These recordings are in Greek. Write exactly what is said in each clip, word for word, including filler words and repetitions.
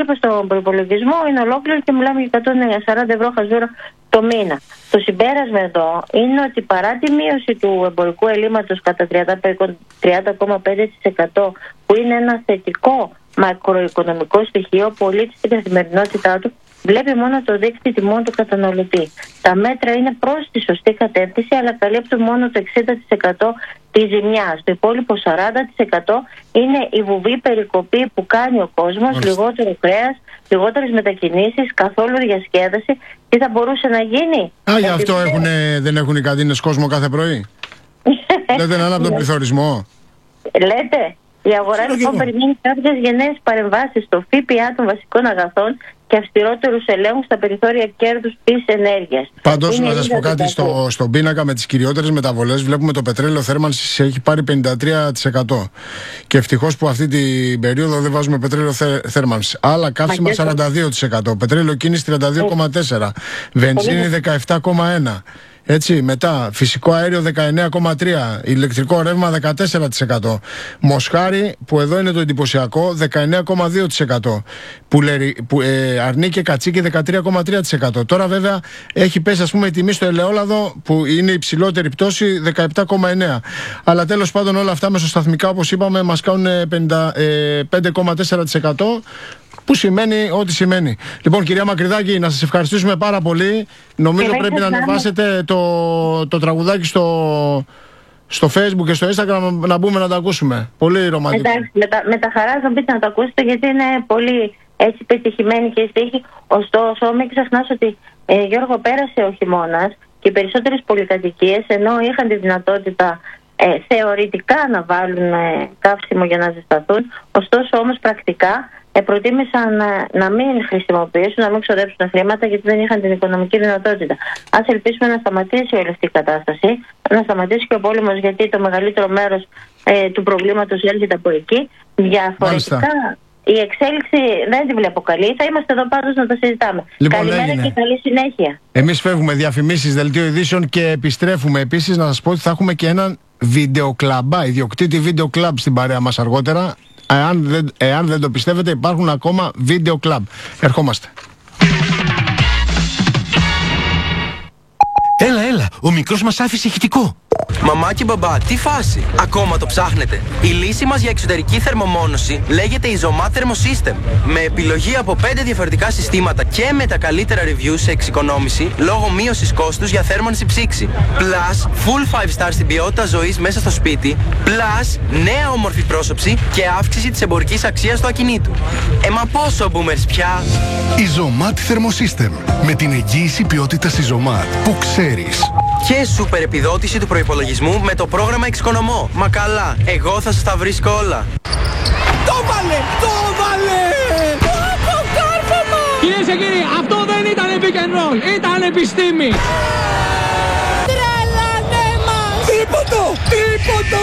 υπόλοιπο στον προϋπολογισμό είναι ολόκληρο και μιλάμε για εκατόν σαράντα ευρώ χαζούρα το μήνα. Το συμπέρασμα εδώ είναι ότι παρά τη μείωση του εμπορικού ελλείμματος κατά τριάντα κόμμα πέντε τοις εκατό, που είναι ένα θετικό μακροοικονομικό στοιχείο, ο πολίτης στην καθημερινότητά του βλέπει μόνο το δείκτη τιμών του καταναλωτή. Τα μέτρα είναι προς τη σωστή κατεύθυνση, αλλά καλύπτουν μόνο το εξήντα τοις εκατό της ζημιάς. Το υπόλοιπο σαράντα τοις εκατό είναι η βουβή περικοπή που κάνει ο κόσμος, Μάλιστα. λιγότερο κρέας, λιγότερες μετακινήσεις, καθόλου διασκέδαση. Τι θα μπορούσε να γίνει? Α, γι' αυτό έχουνε, δεν έχουν οι καντίνες κόσμο κάθε πρωί. Λέτε έναν από τον πληθωρισμό. Λέτε. Η αγορά λοιπόν περιμένει κάποιες γενναίες παρεμβάσεις στο ΦΠΑ των βασικών αγαθών και αυστηρότερους ελέγχους στα περιθώρια κέρδους της ενέργειας. Πάντως, να σας πω κάτι, στο, στον πίνακα με τις κυριότερες μεταβολές βλέπουμε το πετρέλαιο θέρμανσης έχει πάρει πενήντα τρία τοις εκατό. Και ευτυχώς που αυτή την περίοδο δεν βάζουμε πετρέλαιο θε, θέρμανσης. Άλλα καύσιμα σαράντα δύο τοις εκατό, πετρέλαιο κίνηση τριάντα δύο κόμμα τέσσερα τοις εκατό, βενζίνη δεκαεπτά κόμμα ένα τοις εκατό. Έτσι, μετά, φυσικό αέριο δεκαεννέα κόμμα τρία τοις εκατό, ηλεκτρικό ρεύμα δεκατέσσερα τοις εκατό, μοσχάρι, που εδώ είναι το εντυπωσιακό, δεκαεννέα κόμμα δύο τοις εκατό, πουλερι, που, ε, αρνί και κατσίκι δεκατρία κόμμα τρία τοις εκατό. Τώρα βέβαια έχει πέσει, ας πούμε, η τιμή στο ελαιόλαδο, που είναι η υψηλότερη πτώση, δεκαεπτά κόμμα εννέα τοις εκατό. Αλλά τέλος πάντων όλα αυτά μεσοσταθμικά, όπως είπαμε, μας κάνουν πενήντα πέντε κόμμα τέσσερα τοις εκατό. Που σημαίνει ό,τι σημαίνει. Λοιπόν, κυρία Μακρυδάκη, να σας ευχαριστήσουμε πάρα πολύ. Νομίζω και πρέπει να ανεβάσετε το, το τραγουδάκι στο, στο Facebook και στο Instagram, να μπούμε να το ακούσουμε. Πολύ ρομαντικό. Εντάξει, με τα, με τα χαράς να μπείτε να το ακούσετε, γιατί είναι πολύ έτσι πετυχημένη και η στίχη. Ωστόσο, μην ξεχνάς ότι, ε, Γιώργο, πέρασε ο χειμώνας και οι περισσότερες πολυκατοικίες, ενώ είχαν τη δυνατότητα ε, θεωρητικά να βάλουν ε, καύσιμο για να ζεσταθούν, ωστόσο όμως πρακτικά Ε, προτίμησαν να, να μην χρησιμοποιήσουν, να μην ξοδέψουν χρήματα, γιατί δεν είχαν την οικονομική δυνατότητα. Ας ελπίσουμε να σταματήσει όλη αυτή η κατάσταση, να σταματήσει και ο πόλεμος, γιατί το μεγαλύτερο μέρος ε, του προβλήματος έρχεται από εκεί. Διαφορετικά, Μάλιστα. η εξέλιξη δεν τη βλέπω καλή. Θα είμαστε εδώ πάντως να τα συζητάμε. Λοιπόν, καλημέρα έγινε. Και καλή συνέχεια. Εμείς φεύγουμε, διαφημίσεις, δελτίο ειδήσεων, και επιστρέφουμε. Επίσης, να σας πω ότι θα έχουμε και έναν βιντεοκλαμπά, ιδιοκτήτη βίντεο κλαμπ στην παρέα μας αργότερα. Εάν δεν, εάν δεν το πιστεύετε, υπάρχουν ακόμα βίντεο κλαμπ. Ερχόμαστε. Έλα, έλα, ο μικρός μας άφησε ηχητικό. Μαμά και μπαμπά, τι φάση, ακόμα το ψάχνετε? Η λύση μας για εξωτερική θερμομόνωση λέγεται Isomat Thermosystem. Με επιλογή από πέντε διαφορετικά συστήματα και με τα καλύτερα reviews σε εξοικονόμηση λόγω μείωσης κόστους για θέρμανση ψήξη. Plus, full five star στην ποιότητα ζωής μέσα στο σπίτι. Plus, νέα όμορφη πρόσωψη και αύξηση της εμπορικής αξίας του ακινήτου. Ε, μα πόσο boomers πια! Isomat Thermosystem. Με την εγγύηση ποιότητας Isomat που ξέρεις. Και σούπερ επιδότηση του προϋπολογισμού με το πρόγραμμα Εξοικονομώ. Μα καλά, εγώ θα σας τα βρίσκω όλα. Το βάλε! Το βάλε! Το κάρφωμα! Κυρίες και κύριοι, αυτό δεν ήταν pick and roll, ήταν επιστήμη! Τρελάνε μας! Τίποτο! Τίποτο!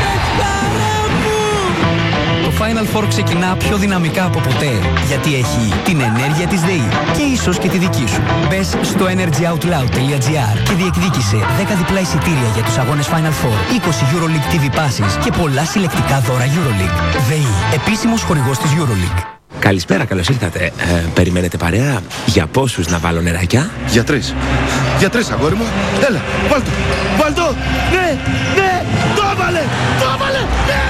Το Final Four ξεκινά πιο δυναμικά από ποτέ, γιατί έχει την ενέργεια της ΔΕΗ και ίσως και τη δική σου. Μπες στο energyoutloud τελεία gr και διεκδίκησε δέκα διπλά εισιτήρια για τους αγώνες Final Four, είκοσι EuroLeague τι βι Passes και πολλά συλλεκτικά δώρα EuroLeague. ΔΕΗ, επίσημος χορηγός της EuroLeague. Καλησπέρα, καλώς ήρθατε. Ε, περιμένετε παρέα? Για πόσους να βάλω νεράκια? Για τρεις. Για τρεις, αγόρι μου. Έλα, βάλ' το. Βάλ' το. Ναι, ναι, το έβαλε, το έβαλε, ναι!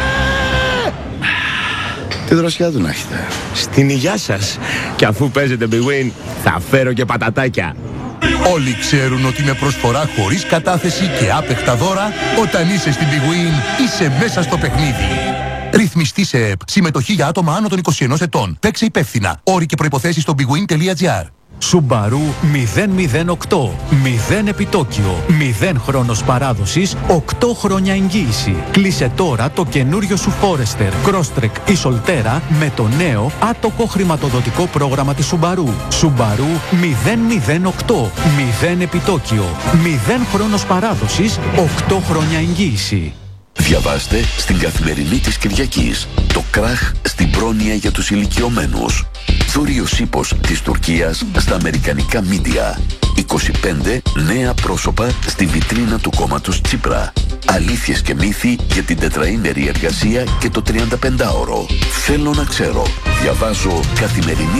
Τι δροσιά του να έχετε. Στην υγειά σας. Και αφού παίζετε Big Win, θα φέρω και πατατάκια. Όλοι ξέρουν ότι με προσφορά χωρίς κατάθεση και άπεχτα δώρα, όταν είσαι στην Big Win, είσαι μέσα στο παιχνίδι. Ρυθμιστή σε ΕΠ. Συμμετοχή για άτομα άνω των είκοσι ενός ετών. Παίξε υπεύθυνα. Όροι και προϋποθέσεις στο bigwin τελεία gr. Subaru μηδέν μηδέν οκτώ. μηδέν επιτόκιο. μηδέν χρόνος παράδοσης. οκτώ χρόνια εγγύηση. Κλείσε τώρα το καινούριο σου Forester, Crosstrek ή Solterra με το νέο άτοκο χρηματοδοτικό πρόγραμμα της Subaru. Subaru μηδέν μηδέν οκτώ. μηδέν επιτόκιο. μηδέν χρόνος παράδοσης. οκτώ χρόνια εγγύηση. Διαβάστε στην Καθημερινή της Κυριακής το κράχ στην πρόνοια για τους ηλικιωμένους. Θωρείος ύπος της Τουρκίας στα αμερικανικά μίντια. είκοσι πέντε νέα πρόσωπα στη βιτρίνα του κόμματος Τσίπρα. Αλήθειες και μύθοι για την τετραήμερη εργασία και το τριανταπεντάωρο. Θέλω να ξέρω. Διαβάζω Καθημερινή